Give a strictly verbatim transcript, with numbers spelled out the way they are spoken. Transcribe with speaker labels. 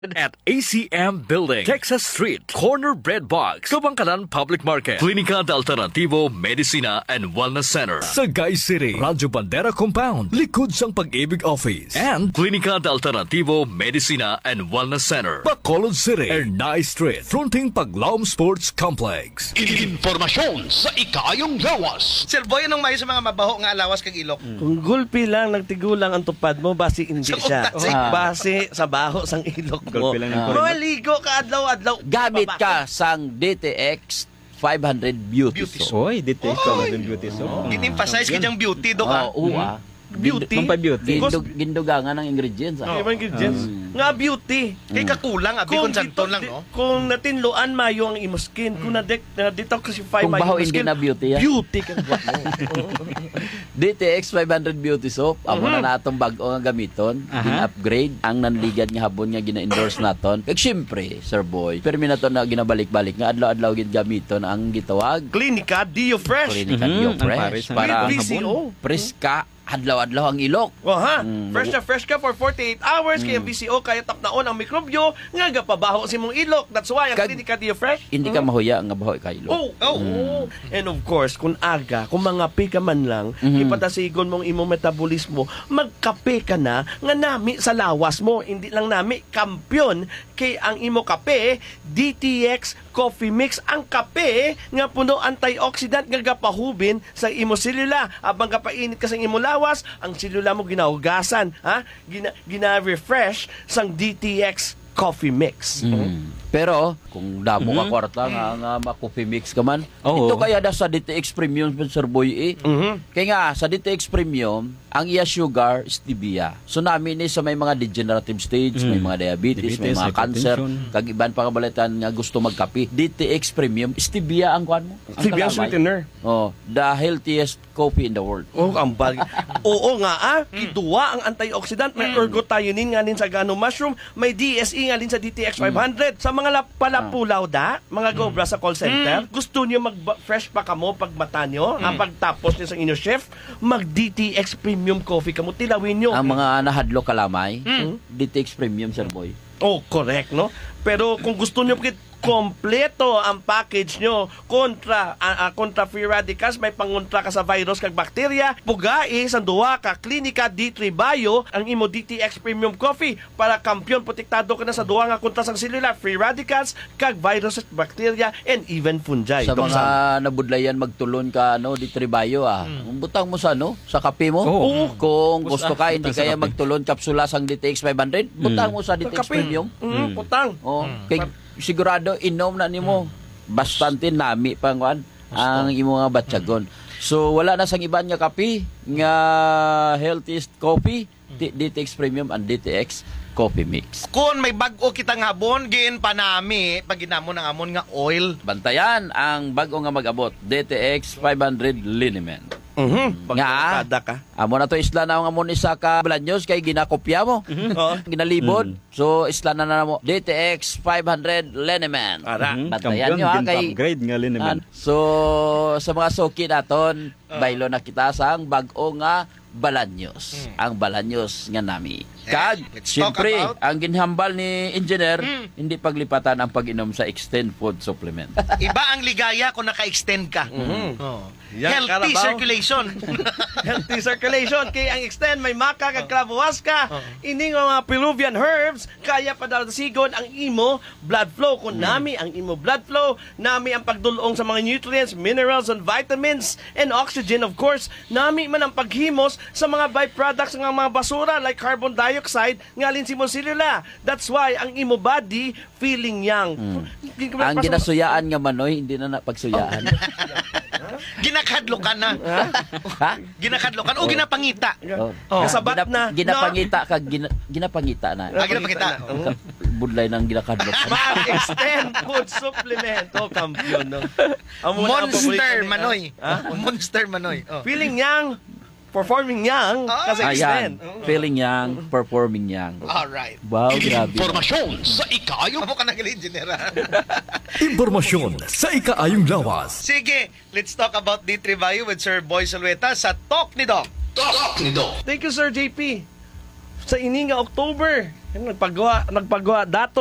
Speaker 1: at A C M Building, Texas Street, Corner Bread Box, Kabangkalan Public Market, Klinika de Alternativo Medicina and Wellness Center, Sagay City, Radyo Bandera Compound, likod sang Pag-ibig Office, and Klinika de Alternativo Medicina and Wellness Center, Bacolod City, Ernay Street, fronting Paglaom Sports Complex.
Speaker 2: Informasyon sa ikayong lawas.
Speaker 3: Sir Boy, anong mayo sa mga mabaho nga alawas kag ilok?
Speaker 4: Mm. Kung gulpi lang, nagtigulang ang tupad mo, basi hindi siya.
Speaker 3: Sa
Speaker 4: Ah. Basi sa baho sang ilok mo. Maligo ka adlaw-adlaw.
Speaker 5: Gamit ka sang D T X five hundred Beauty,
Speaker 3: Beauty
Speaker 5: Soap.
Speaker 6: Oy, D T X five hundred Beauty Soap.
Speaker 3: Gin-emphasize kanyang beauty do ka.
Speaker 5: Oo, ah.
Speaker 4: Beauty.
Speaker 6: Kung pa beauty.
Speaker 5: Gindug, gindugangan ng ingredients. Ah.
Speaker 4: Ibang ingredients. Nga beauty.
Speaker 3: Kay kakulang abi kung santon lang no.
Speaker 4: Kung natinluan mayo ang imo skin, kung na dito kasi five
Speaker 5: Kung
Speaker 4: mayo
Speaker 5: baho
Speaker 4: ang
Speaker 5: hindi
Speaker 4: skin,
Speaker 5: na beauty yan.
Speaker 4: beauty ka mo.
Speaker 5: D T X five hundred Beauty Soap. Amo na natong bag-o nga gamiton. Gin-upgrade ang nanligad nga habon nga gina-endorse naton. Kag syempre, Sir Boy, permi na to na ginabalik-balik nga adlaw-adlaw gid gamiton ang gitawag
Speaker 4: Klinika Dio Fresh.
Speaker 5: Klinika
Speaker 6: Mhm,
Speaker 5: Dio
Speaker 6: ang
Speaker 5: Fresh
Speaker 6: Paris,
Speaker 5: para
Speaker 4: With V C O.
Speaker 5: preska adlaw-adlaw ang ilok.
Speaker 4: Oh, ha?
Speaker 5: Mm.
Speaker 4: Fresh na fresh ka for forty-eight hours kaya V C O kaya tapnaon ang mikrobyo nga gapabaho si mong ilok. That's why ang
Speaker 5: Kag-
Speaker 4: Klinika Dio Fresh.
Speaker 5: Hindi ka mahuya nga bahoy ka ilok.
Speaker 4: Oh, oh. And of course, kung aga, kung mangapi ka man lang,
Speaker 5: Mhm.
Speaker 4: ipatasigon mong imong metabolismo, magkape ka na nga nami sa lawas mo. Hindi lang nami, kampyon kay ang imo kape, D T X Coffee Mix. Ang kape nga puno antioxidant nga gapahubin sa imo selula. Abang kapainit ka sa imo lawas, ang selula mo ginahugasan, ha? Gina, gina-refresh sang D T X Coffee Mix.
Speaker 5: Mm. Pero kung damo ka kwarta nga nga ma-coffee mix ka man,
Speaker 6: Oo.
Speaker 5: ito kaya da sa D T X Premium Sir Boy eh.
Speaker 4: Mhm.
Speaker 5: Kaya nga sa D T X Premium, ang iya sugar stevia. So namin ni sa may mga degenerative stage, may mga diabetes, may
Speaker 6: Diabetes,
Speaker 5: mga cancer,
Speaker 6: hypertension.
Speaker 5: kag iban pa kabalitan nga gusto magkape. D T X Premium stevia ang kuan mo. Ang
Speaker 4: Stevia
Speaker 5: kalamay.
Speaker 4: sweetener.
Speaker 5: Oh, the healthiest coffee in the world.
Speaker 4: Oh, ang bal. Oo nga ah, kiduwa ang antioxidant, may ergothioneine nga din sa gano mushroom, may D S E nga din sa D T X five hundred. Sa mga lap- palapulaw da, mga gobra sa call center, gusto niyo mag-fresh pa kamo pag mata nyo, ang pagtapos niyo sa inyo chef, mag-D T X Premium Coffee kamo, tilawin nyo.
Speaker 5: Ang mga nahadlo kalamay, D T X Premium Sir Boy.
Speaker 4: Oh, correct, no? Pero kung gusto niyo kompleto ang package nyo kontra uh, uh, kontra free radicals, may pangontra ka sa virus kag bakterya, pugai sa duwa ka Klinika D three Bio ang imo D T X Premium Coffee para kampyon protektado ka na sa duwa nga kontra sang selula, free radicals kag virus at bakterya and even fungi.
Speaker 5: Sa
Speaker 4: Dok
Speaker 5: mga
Speaker 4: Sam.
Speaker 5: nabudlayan magtulon ka no di tribayo ah. Butang mo sa no sa kape mo.
Speaker 6: Oo.
Speaker 5: Kung gusto ka hindi
Speaker 6: butang sa
Speaker 5: kaya
Speaker 6: kape.
Speaker 5: magtulon kapsula sang D T X five hundred, butang mo sa D T X
Speaker 4: Kape.
Speaker 5: Premium.
Speaker 4: Mm, putang.
Speaker 5: Oh, kay sigurado inom na nimo. Bastante nami pangwan ang imo nga batyagon. So wala na sang iban nga kape nga healthiest coffee, D- DTX Premium and D T X Coffee Mix.
Speaker 3: Kung may bag-o kitang habon, gin pa nami, pag ginamon ng amon nga oil.
Speaker 5: Bantayan ang bag-o nga mag-abot, D T X five hundred Liniment.
Speaker 4: Mhm. Pag
Speaker 5: Nga.
Speaker 4: kada ka.
Speaker 5: Amo na to isla na nga mo ni sa ka Balaños kay ginakopya mo.
Speaker 4: Oo.
Speaker 5: Ginalibod. So isla na na mo D T X five hundred Liniment.
Speaker 4: Ara.
Speaker 6: Mhm.
Speaker 5: Bantayan
Speaker 6: Kampiyon,
Speaker 5: nyo ha
Speaker 6: din
Speaker 5: kay
Speaker 6: upgrade nga lin naman.
Speaker 5: So sa mga soki naton, baylo na kita sang bag-o nga Balaños. Ang Balaños nga nami. Kag,
Speaker 3: let's talk
Speaker 5: siyempre,
Speaker 3: about-
Speaker 5: ang ginhambal ni engineer, hindi paglipatan ang pag-inom sa Extend Food Supplement.
Speaker 3: Iba ang ligaya kung naka-extend ka. Oh.
Speaker 4: Yan,
Speaker 3: Healthy
Speaker 4: Carabao.
Speaker 3: circulation.
Speaker 4: Healthy circulation kay ang extend may maka kag clavuasca ini nga mga Peruvian herbs kaya padalasigon ang imo blood flow kung nami ang imo blood flow, nami ang pagdulong sa mga nutrients, minerals and vitamins and oxygen, of course nami man ang paghimos sa mga byproducts ng mga basura like carbon dioxide ngalin si mo selula. That's why ang imo body feeling young. Hindi ka
Speaker 5: Ang
Speaker 4: mapasok-
Speaker 5: ginasuyaan nga manoy, hindi na napagsuyaan.
Speaker 3: Ginakadlokan na.
Speaker 5: Ha?
Speaker 3: Ginakadlokan o ginapangita.
Speaker 5: Oh.
Speaker 4: Oh. Kasabat
Speaker 5: Ginap-
Speaker 4: na.
Speaker 5: Ginapangita ka, gina, ginapangita na.
Speaker 3: Ah, ginapangita.
Speaker 4: Oo.
Speaker 5: Budlay ng ginakadlok.
Speaker 4: Mag-extend food supplement. Oh, kampiyon, no? Amo na ang paborito
Speaker 3: Monster
Speaker 4: ni-
Speaker 3: Manoy.
Speaker 4: Ha?
Speaker 3: Monster Manoy. Oh.
Speaker 4: Feeling young, performing young,
Speaker 3: Ah,
Speaker 4: kasi extend.
Speaker 5: Ayan, feeling young, performing young.
Speaker 3: Alright.
Speaker 5: Wow, grabe.
Speaker 2: Informasyon sa ikayong
Speaker 3: Amo ka nag-engineer.
Speaker 1: Impormasyon sa ikaayong lawas.
Speaker 3: Sige, let's talk about D three Bio with Sir Boy Salueta sa Talk ni Doc.
Speaker 2: Talk ni Doc.
Speaker 4: Thank you, Sir J P. Sa ini nga October, Nagpagawa, nagpagawa dato